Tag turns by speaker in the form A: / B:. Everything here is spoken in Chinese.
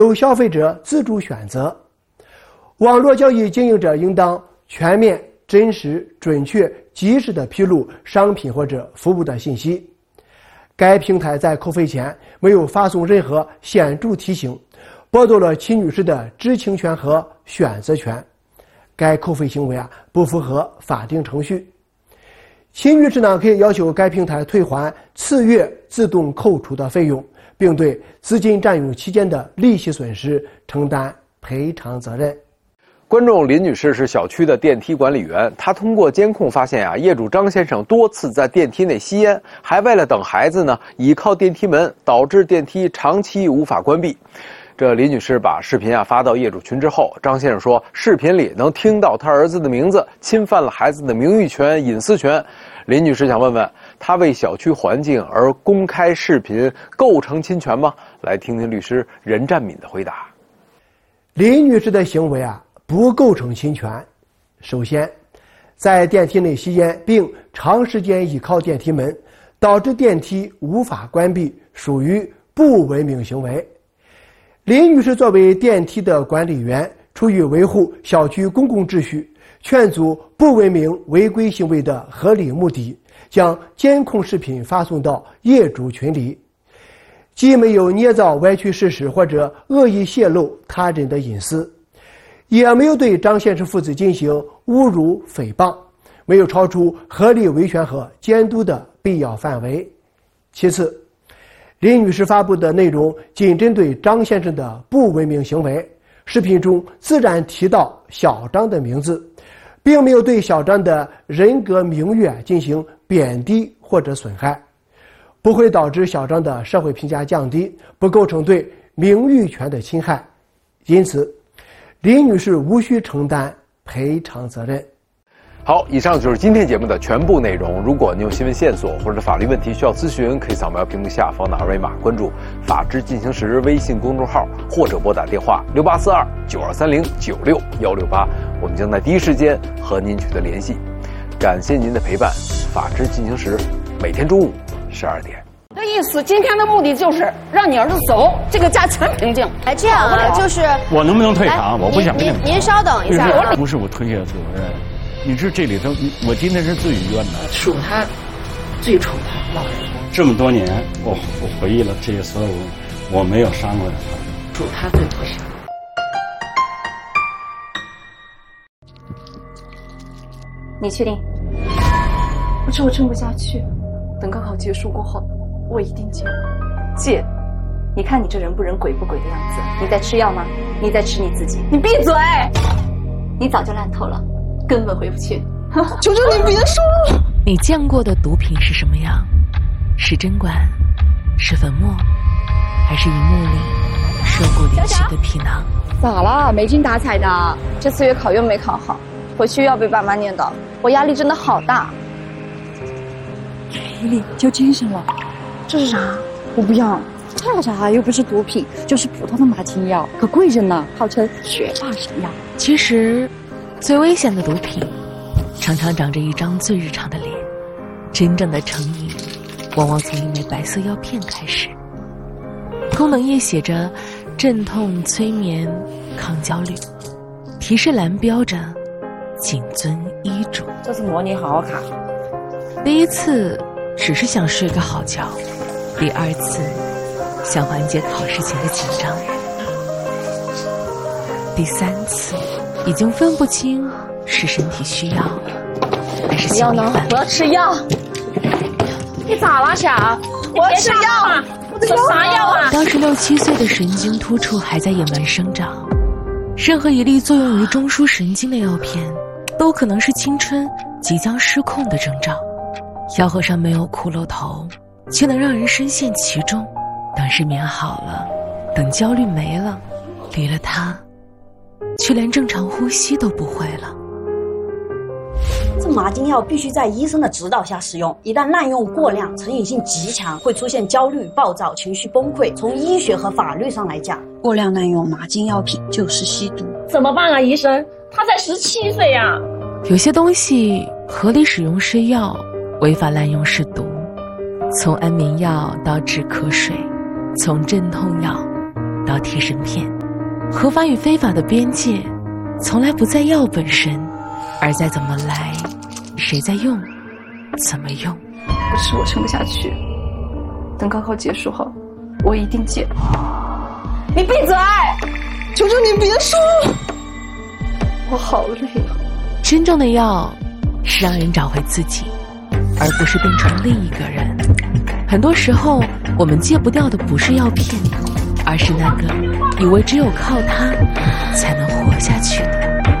A: 由消费者自主选择。网络交易经营者应当全面、真实、准确、及时地披露商品或者服务的信息。该平台在扣费前没有发送任何显著提醒，剥夺了秦女士的知情权和选择权。该扣费行为不符合法定程序。秦女士可以要求该平台退还次月自动扣除的费用，并对资金占用期间的利息损失承担赔偿责任。
B: 观众林女士是小区的电梯管理员，她通过监控发现业主张先生多次在电梯内吸烟，还为了等孩子倚靠电梯门，导致电梯长期无法关闭。这林女士把视频发到业主群之后，张先生说视频里能听到他儿子的名字，侵犯了孩子的名誉权、隐私权。林女士想问问，他为小区环境而公开视频构成侵权吗？来听听律师任占敏的回答。
A: 林女士的行为不构成侵权。首先，在电梯内吸烟并长时间倚靠电梯门，导致电梯无法关闭，属于不文明行为。林女士作为电梯的管理员，出于维护小区公共秩序、劝阻不文明违规行为的合理目的，将监控视频发送到业主群里，既没有捏造歪曲事实或者恶意泄露他人的隐私，也没有对张先生父子进行侮辱诽谤，没有超出合理维权和监督的必要范围。其次，林女士发布的内容仅针对张先生的不文明行为，视频中自然提到小张的名字，并没有对小张的人格名誉进行贬低或者损害，不会导致小张的社会评价降低，不构成对名誉权的侵害。因此，林女士无需承担赔偿责任。
B: 好，以上就是今天节目的全部内容。如果您有新闻线索或者法律问题需要咨询，可以扫描屏幕下方的二维码，关注“法治进行时”微信公众号，或者拨打电话6842-9230-96168，我们将在第一时间和您取得联系。感谢您的陪伴，法治进行时，每天中午12点。
C: 这意思，今天的目的就是让你儿子走，这个家全平静。
D: 哎，这样就是
E: 我能不能退场？我不想跟你们。
D: 您稍等一下，
E: 不是我推卸责任。你知这里头，我今天是最冤的。
C: 属他最宠他老人，
E: 这么多年，我回忆了这些所有，我没有伤过他。
C: 属他最不是。
D: 你确定？
F: 我撑不下去，等高考结束过后，我一定戒。
D: 戒？你看你这人不人鬼不鬼的样子，你在吃药吗？你在吃你自己？
F: 你闭嘴！
D: 你早就烂透了。根本回不去，
F: 求求你别说！
G: 你见过的毒品是什么样？是针管，是粉末，还是荧幕里射过离奇的皮囊？
F: 咋啦？没精打采的，这次月考又没考好，回去要被爸妈念叨，我压力真的好大。
H: 一粒就精神了。
F: 这是啥？
H: 我不要，这啥又不是毒品，就是普通的麻筋药，可贵着呢，号称学霸神药。
G: 其实最危险的毒品常常长着一张最日常的脸，真正的成瘾往往从一枚白色药片开始，功能页写着镇痛、催眠、抗焦虑，提示栏标着谨遵医嘱。
I: 这次模拟好好卡。
G: 第一次只是想睡个好觉，第二次想缓解考试前的紧张，第三次已经分不清是身体需要还是心理烦恼。
F: 我要吃药。
C: 你咋了，小？
F: 我要吃药。我的药
C: 啥药啊？
G: 当时6、7岁的神经突触还在野蛮生长，任何一粒作用于中枢神经的药片都可能是青春即将失控的征兆。药盒上没有骷髅头，却能让人深陷其中。等失眠好了，等焦虑没了，离了它却连正常呼吸都不会了。
I: 这麻筋药必须在医生的指导下使用，一旦滥用过量，成瘾性极强，会出现焦虑、暴躁、情绪崩溃。从医学和法律上来讲，
H: 过量滥用麻筋药品就是吸毒。
C: 怎么办啊，医生？他才17岁呀。
G: 有些东西合理使用是药，违法滥用是毒。从安眠药到止咳水，从镇痛药到替身片。合法与非法的边界从来不在药本身，而在怎么来，谁在用，怎么用。
D: 不是我撑不下去，等高考结束后我一定戒。你闭嘴！求求你别说，我好累啊。
G: 真正的药是让人找回自己，而不是变成另一个人。很多时候我们戒不掉的不是药片，而是那个以为只有靠它才能活下去的